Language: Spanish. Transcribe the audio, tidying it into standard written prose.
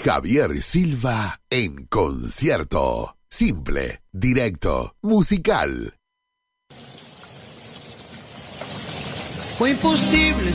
Javier Silva en concierto. Simple, directo, musical. Fue imposible